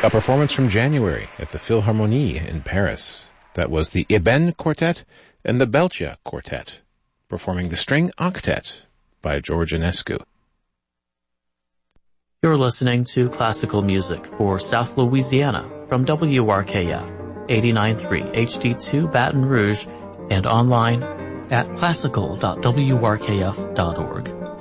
A performance from January at the Philharmonie in Paris. That was the Eben Quartet and the Belcia Quartet, performing the String Octet by George Enescu. You're listening to classical music for South Louisiana from WRKF 89.3 HD2 Baton Rouge and online at classical.wrkf.org.